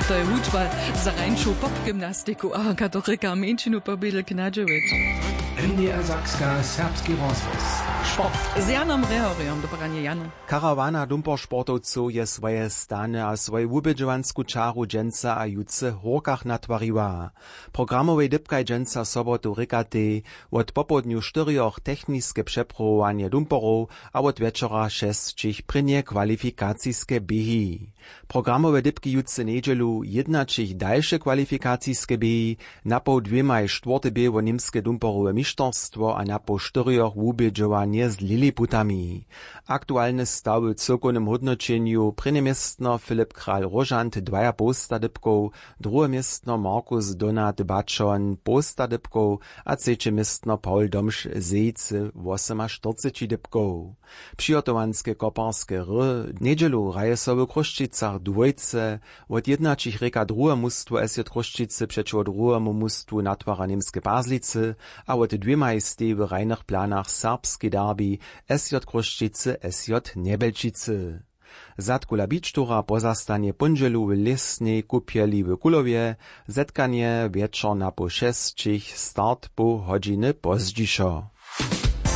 To je hudba za rańczą popgymnastyku, a Katarzyna Męčinu pobydl Knadžević. NDR Sakska serbski rozvoz. Sport. Z Janom Rehoriom, dobranie Janu. Karawana dumpersportowców je swoje stany a swoje wubydżowansku czaru dżęca a juce horkach natwariła. Programowej dybkaj dżęca sobotu rykatej, od popodniu 4 techniske przeprowanie dumperów, a od wieczora 6 prynie kwalifikacijske biegi. Programowe dybki juce niedzielu 11 dalsze kwalifikacijske biegi, napo 2 i 4 bieg o nimskie dumperowe mistrzostwo a napo 4 wubydżowanie z Lilliputami. Aktualne stawy w cyrkownym hodnoczeniu prynne miestno Filip Kral-Rožant 2 posta dybków, drugie miestno Markus Donat Baczon posta dybków, a trzecie miestno Paul Domsch-Sejce 48 dybków. Przygotowanskie koparskie ry niedzielu raje sobie w Kruščicach dwójce, od 11 reka drugie mustwo SJ Kruščice przeciw drugiemu mustwu natwara niemskie Pazlice, a od 2 stej w rajnych planach serbskie derby SJ Kruščice SJ Nebelčice. Zatkula bičtura pozastanie ponželu w lesnej kupieli w Kulowie, zetkanie wieczorna po 6, start po godziny pozdzišo.